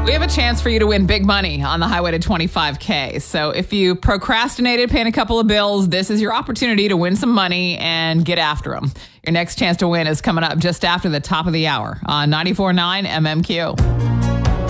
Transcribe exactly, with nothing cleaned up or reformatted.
We have a chance for you to win big money on the highway to twenty-five K. So if you procrastinated paying a couple of bills, this is your opportunity to win some money and get after them. Your next chance to win is coming up just after the top of the hour on ninety-four point nine M M Q.